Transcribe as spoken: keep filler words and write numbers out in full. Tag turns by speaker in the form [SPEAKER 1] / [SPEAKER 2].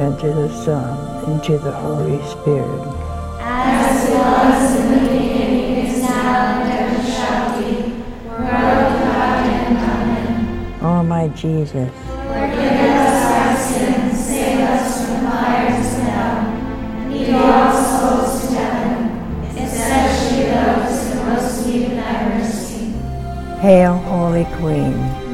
[SPEAKER 1] and to the Son, and to the Holy Spirit.
[SPEAKER 2] As it was in the beginning, is now, and ever shall be, world without end. Amen.
[SPEAKER 1] O my Jesus,
[SPEAKER 2] forgive us our sins, save us from fires of hell, lead all souls to heaven, especially those who most need thy mercy.
[SPEAKER 1] Hail, Holy Queen.